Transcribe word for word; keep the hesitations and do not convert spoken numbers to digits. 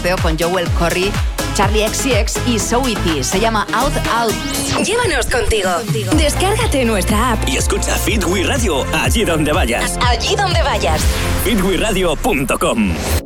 con Joel Corry, Charlie X C X y So Easy. Se llama Out Out. Llévanos contigo. Descárgate nuestra app y escucha Fit We Radio allí donde vayas. Allí donde vayas. fit we radio punto com.